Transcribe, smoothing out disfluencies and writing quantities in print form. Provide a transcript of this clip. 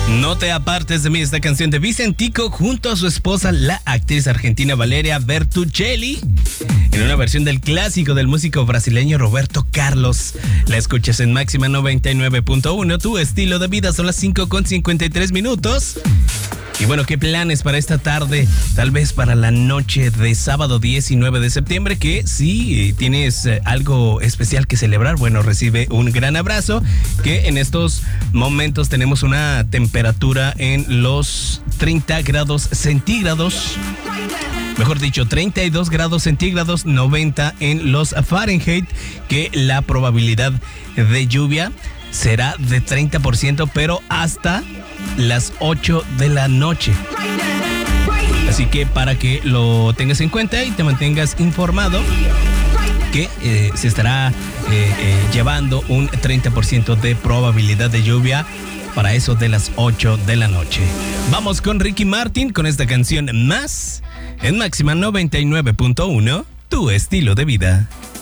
No te apartes de mí, esta canción de Vicentico junto a su esposa, la actriz argentina Valeria Bertuccelli, en una versión del clásico del músico brasileño Roberto Carlos. La escuchas en Máxima 99.1, tu estilo de vida. Son las 5:53. Y bueno, ¿qué planes para esta tarde? Tal vez para la noche de sábado 19 de septiembre, que si tienes algo especial que celebrar, bueno, recibe un gran abrazo, que en estos momentos tenemos una temperatura en los 30 grados centígrados. Mejor dicho, 32 grados centígrados, 90 en los Fahrenheit, que la probabilidad de lluvia será de 30%, pero hasta las 8 de la noche. Así que para que lo tengas en cuenta y te mantengas informado, que se estará llevando un 30% de probabilidad de lluvia para eso de las 8 de la noche. Vamos con Ricky Martin con esta canción Más en Máxima 99.1, tu estilo de vida.